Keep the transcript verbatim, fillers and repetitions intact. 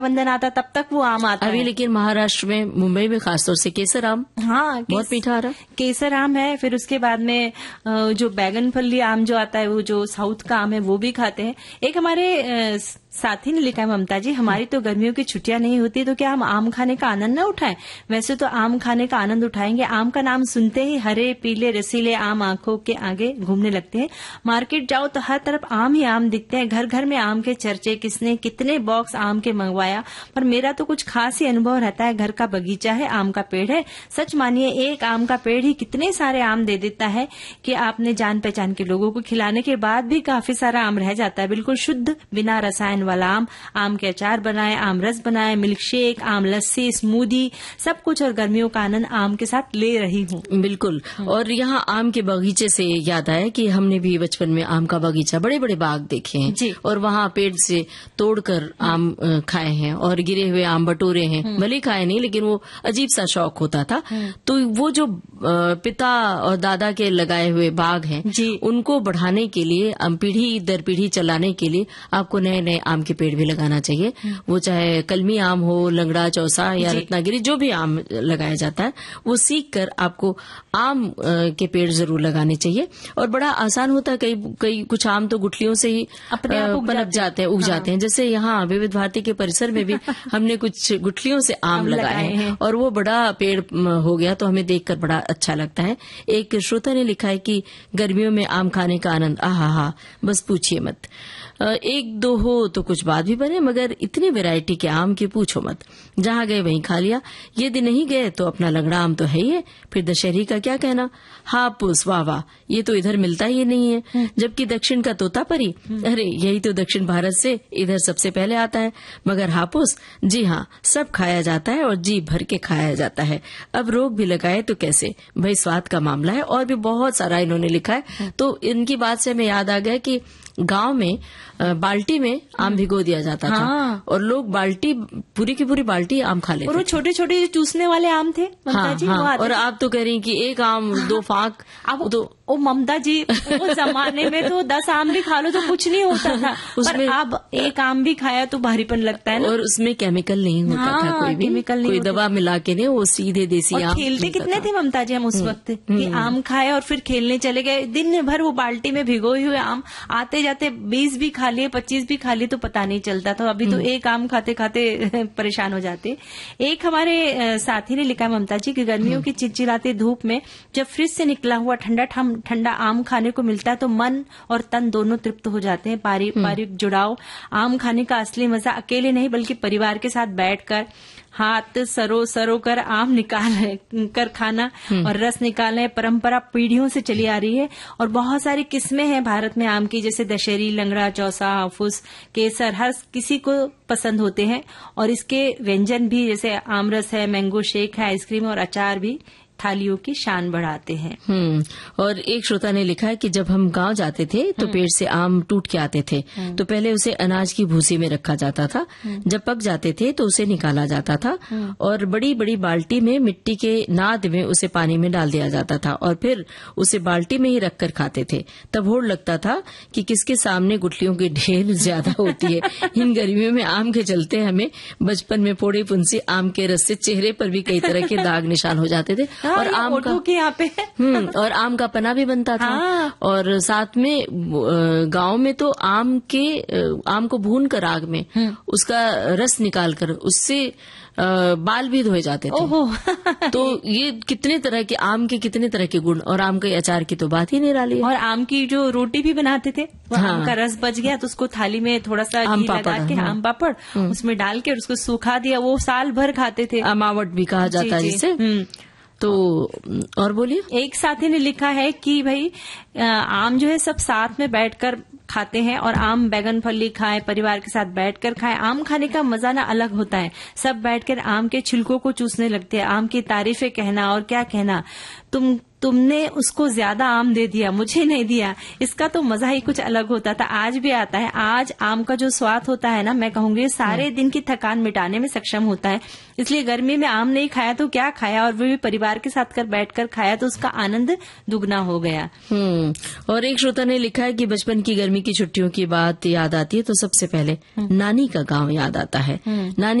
बंधन आता तब तक वो आम आता अभी है। लेकिन महाराष्ट्र में, मुंबई में खासतौर से केसर आम हाँ, बहुत मीठा आ रहा। केसर आम है। फिर उसके बाद में जो बैगनफली आम जो आता है, वो जो साउथ का आम है, वो भी खाते हैं। एक हमारे साथी ने लिखा है, ममता जी, हमारी तो गर्मियों की छुट्टियां नहीं होती तो क्या हम आम खाने का आनंद न उठाएं? वैसे तो आम खाने का आनंद उठाएंगे। आम का नाम सुनते ही हरे पीले रसीले आम आंखों के आगे घूमने लगते हैं। मार्केट जाओ तो हर तरफ आम ही आम दिखते हैं। घर घर में आम के चर्चे, किसने कितने बॉक्स आम के मंगवाया। पर मेरा तो कुछ खास ही अनुभव रहता है। घर का बगीचा है, आम का पेड़ है। सच मानिए, एक आम का पेड़ ही कितने सारे आम दे देता है कि आपने जान पहचान के लोगों को खिलाने के बाद भी काफी सारा आम रह जाता है। बिल्कुल शुद्ध, बिना रसायन वाला आम। आम के अचार बनाए, आम रस बनाए, मिल्क शेक, आम लस्सी, स्मूदी, सब कुछ। और गर्मियों का आनंद आम के साथ ले रही हूँ। बिल्कुल। और यहाँ आम के बगीचे से याद आया कि हमने भी बचपन में आम का बगीचा, बड़े बड़े बाग देखे हैं जी। और वहाँ पेड़ से तोड़कर आम खाए हैं और गिरे हुए आम बटोरे हैं। भले खाए नहीं, लेकिन वो अजीब सा शौक होता था। तो वो जो पिता और दादा के लगाए हुए बाग हैं, उनको बढ़ाने के लिए, पीढ़ी दर पीढ़ी चलाने के लिए आपको नए नए आम के पेड़ भी लगाना चाहिए। वो चाहे कलमी आम हो, लंगड़ा, चौसा या रत्नागिरी, जो भी आम लगाया जाता है, वो सीख कर आपको आम के पेड़ जरूर लगाने चाहिए। और बड़ा आसान होता है। कई कई कुछ आम तो गुठलियों से ही अपने आप पनप जाते हैं, उग जाते हैं। जैसे यहाँ विविध भारती के परिसर में भी हमने कुछ गुठलियों से आम लगाए हैं और वो बड़ा पेड़ हो गया, तो हमें देखकर बड़ा अच्छा लगता है। एक श्रोता ने लिखा है कि गर्मियों में आम खाने का आनंद, आहा हा, बस पूछिए मत। एक दो हो तो कुछ बात भी बने, मगर इतनी वैरायटी के आम की पूछो मत। जहाँ गए वहीं खा लिया। यदि नहीं गए तो अपना लंगड़ा आम तो है ही है, फिर दशहरी का क्या कहना। हापुस, वाह वाह, ये तो इधर मिलता ही नहीं है। जबकि दक्षिण का तोतापरी, अरे यही तो दक्षिण भारत से इधर सबसे पहले आता है। मगर हापुस, जी हाँ, सब खाया जाता है और जी भर के खाया जाता है। अब रोग भी लगाए तो कैसे, भाई स्वाद का मामला है। और भी बहुत सारा इन्होंने लिखा है। तो इनकी बात से हमें याद आ गया कि गांव में बाल्टी में आम भिगो दिया जाता था। हाँ। और लोग बाल्टी, पूरी की पूरी बाल्टी आम खा लेते थे। और वो छोटे छोटे चूसने वाले आम थे, ममता जी। हाँ, और आप तो कह रही कि एक आम दो फाक। अब तो ओ ममता जी, उस जमाने में तो दस आम भी खा लो तो कुछ नहीं होता था। उसमें पर अब एक आम भी खाया तो भारीपन लगता है ना। और उसमें केमिकल नहीं होता हाँ, था कोई भी, केमिकल कोई दवा मिला के नहीं, वो सीधे देसी आम। खेलते कितने थे ममता जी हम उस वक्त कि आम खाए और फिर खेलने चले गए। दिन भर वो बाल्टी में भिगोए हुए आम, आते जाते बीस भी खा लिए, पच्चीस भी खा लिए तो पता नहीं चलता था। अभी तो एक आम खाते खाते परेशान हो जाते। एक हमारे साथी ने लिखा है, ममता जी, कि गर्मियों की चिलचिलाती धूप में जब फ्रिज से निकला हुआ ठंडा ठंडा आम खाने को मिलता है तो मन और तन दोनों तृप्त हो जाते हैं। पारिवारिक जुड़ाव, आम खाने का असली मजा अकेले नहीं बल्कि परिवार के साथ बैठकर हाथ सरो सरो कर आम निकाल कर खाना और रस निकालना, परंपरा पीढ़ियों से चली आ रही है। और बहुत सारी किस्में हैं भारत में आम की, जैसे दशहरी, लंगड़ा, चौसा, हाफूस, केसर, हर किसी को पसंद होते हैं। और इसके व्यंजन भी, जैसे आमरस है, मैंगो शेक है, आइसक्रीम और अचार भी थालियों की शान बढ़ाते हैं। हम्म और एक श्रोता ने लिखा है कि जब हम गांव जाते थे तो पेड़ से आम टूट के आते थे, तो पहले उसे अनाज की भूसी में रखा जाता था। जब पक जाते थे तो उसे निकाला जाता था और बड़ी बड़ी बाल्टी में मिट्टी के नाद में उसे पानी में डाल दिया जाता था और फिर उसे बाल्टी में ही रखकर खाते थे। तब होड़ लगता था कि किसके सामने गुठलियों की ढेर ज्यादा होती है। इन गर्मियों में आम के चलते हमें बचपन में फोड़े फुंसी आम के रस से चेहरे पर भी कई तरह के दाग निशान हो जाते थे। और आम का के यहाँ पे हम्म और आम का पना भी बनता था। हाँ। और साथ में गांव में तो आम के आम को भून कर आग में उसका रस निकाल कर उससे बाल भी धोए जाते थे। तो ये कितने तरह के आम के कितने तरह के गुण, और आम के अचार की तो बात ही नहीं रही है। और आम की जो रोटी भी बनाते थे, हाँ। आम का रस बच गया तो उसको थाली में थोड़ा सा घी लगा के, हाँ। आम पापड़ उसमें डाल के और उसको सूखा दिया, वो साल भर खाते थे। अमावट भी कहा जाता है जिसे। तो और बोलिए। एक साथी ने लिखा है कि भाई आम जो है सब साथ में बैठकर खाते हैं और आम बैगन फली खाएं, परिवार के साथ बैठकर खाएं। आम खाने का मजा ना अलग होता है। सब बैठकर आम के छिलकों को चूसने लगते हैं, आम की तारीफें कहना और क्या कहना। तुम तुमने उसको ज्यादा आम दे दिया, मुझे नहीं दिया, इसका तो मजा ही कुछ अलग होता था। आज भी आता है। आज आम का जो स्वाद होता है ना, मैं कहूंगी सारे दिन की थकान मिटाने में सक्षम होता है। इसलिए गर्मी में आम नहीं खाया तो क्या खाया, और वो भी परिवार के साथ कर बैठकर खाया तो उसका आनंद दुगना हो गया। हम्म और एक श्रोता ने लिखा है कि बचपन की गर्मी की छुट्टियों की बात याद आती है तो सबसे पहले नानी का गांव याद आता है। नानी